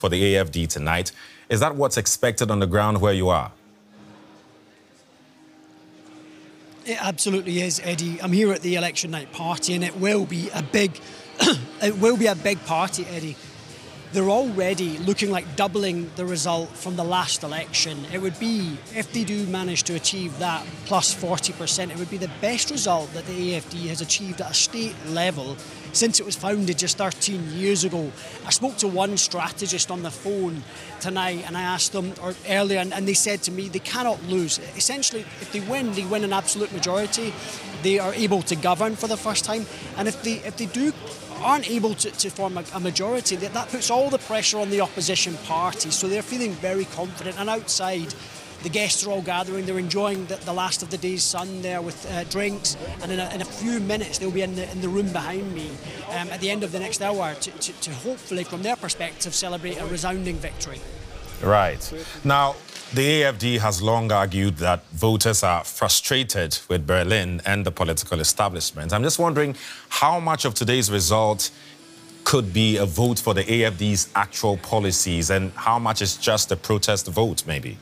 for the AFD tonight. Is that what's expected on the ground where you are? It absolutely is, Eddie. I'm here at the election night party, and it will be a big, party, Eddie. They're already looking like doubling the result from the last election. It would be, if they do manage to achieve that plus 40%, it would be the best result that the AFD has achieved at a state level since it was founded just 13 years ago. I spoke to one strategist on the phone tonight, and I asked them earlier, and they said to me they cannot lose. Essentially, if they win an absolute majority, they are able to govern for the first time. And if they aren't able to form a majority, that puts all the pressure on the opposition parties. So they're feeling very confident. And outside, the guests are all gathering. They're enjoying the last of the day's sun there with drinks. And in a few minutes, they'll be in the room behind me at the end of the next hour to hopefully, from their perspective, celebrate a resounding victory. Right. Now, the AFD has long argued that voters are frustrated with Berlin and the political establishment. I'm just wondering how much of today's result could be a vote for the AFD's actual policies and how much is just a protest vote, maybe?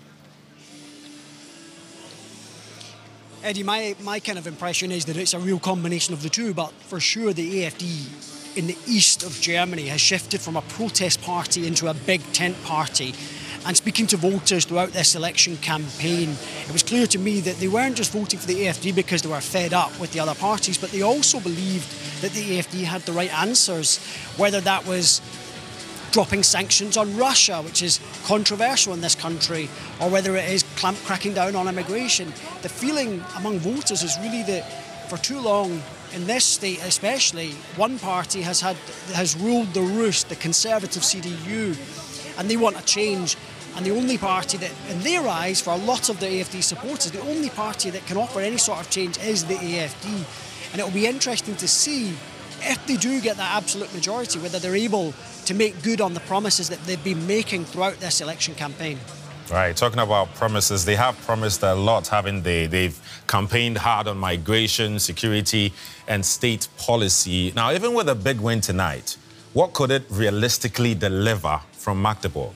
Eddie, my kind of impression is that it's a real combination of the two, but for sure the AFD in the east of Germany has shifted from a protest party into a big tent party. And speaking to voters throughout this election campaign, it was clear to me that they weren't just voting for the AFD because they were fed up with the other parties, but they also believed that the AFD had the right answers, whether that was dropping sanctions on Russia, which is controversial in this country, or whether it is cracking down on immigration. The feeling among voters is really that for too long, in this state especially, one party has ruled the roost, the Conservative CDU, and they want a change. And the only party that, in their eyes, for a lot of the AFD supporters, the only party that can offer any sort of change is the AFD. And it will be interesting to see if they do get that absolute majority, whether they're able to make good on the promises that they've been making throughout this election campaign. Right, talking about promises, they have promised a lot, haven't they? They've campaigned hard on migration, security, and state policy. Now, even with a big win tonight, what could it realistically deliver from Magdeburg?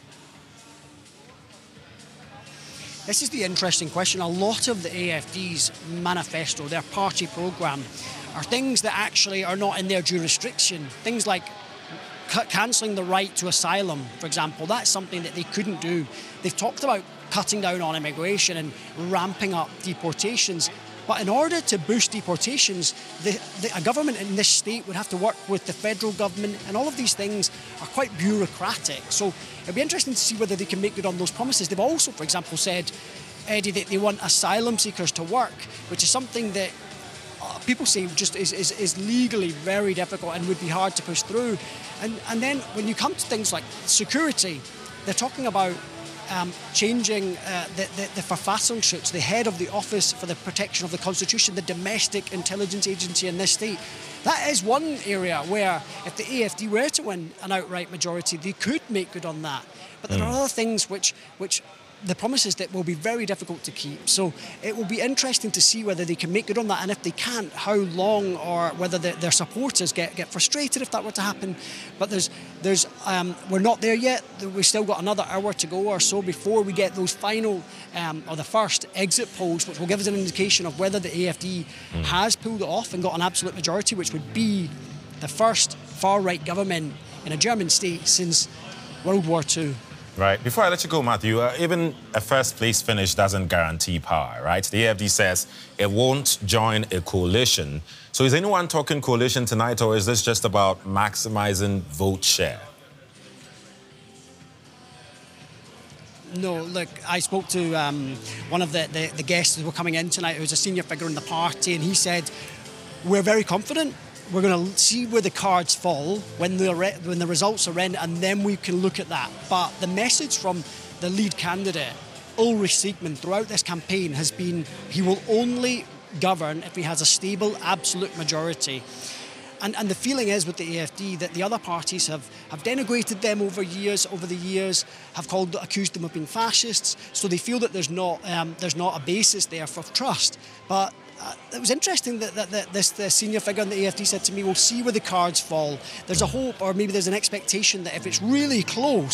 This is the interesting question. A lot of the AFD's manifesto, their party programme, are things that actually are not in their jurisdiction. Things like cancelling the right to asylum, for example. That's something that they couldn't do. They've talked about cutting down on immigration and ramping up deportations. But in order to boost deportations, a government in this state would have to work with the federal government, and all of these things are quite bureaucratic. So it'll be interesting to see whether they can make good on those promises. They've also, for example, said, Eddie, that they want asylum seekers to work, which is something that people say just is legally very difficult and would be hard to push through. And then when you come to things like security, they're talking about changing the Verfassungsschutz, the head of the Office for the Protection of the Constitution, the domestic intelligence agency in this state. That is one area where, if the AFD were to win an outright majority, they could make good on that. But there are other things which the promises that will be very difficult to keep. So it will be interesting to see whether they can make good on that, and if they can't, how long, or whether their supporters get frustrated if that were to happen. But we're not there yet. We've still got another hour to go or so before we get those final, or the first exit polls, which will give us an indication of whether the AFD has pulled it off and got an absolute majority, which would be the first far-right government in a German state since World War II. Right. Before I let you go, Matthew, even a first-place finish doesn't guarantee power, right? The AFD says it won't join a coalition. So is anyone talking coalition tonight, or is this just about maximizing vote share? No, look, I spoke to one of the guests who were coming in tonight, who's a senior figure in the party, and he said, we're very confident. We're going to see where the cards fall when the results are in, and then we can look at that. But the message from the lead candidate, Ulrich Siegmann, throughout this campaign has been he will only govern if he has a stable, absolute majority. And the feeling is with the AFD that the other parties have denigrated them over the years, have accused them of being fascists. So they feel that there's not a basis there for trust. But it was interesting that this senior figure in the AFD said to me, we'll see where the cards fall. There's a hope, or maybe there's an expectation that if it's really close,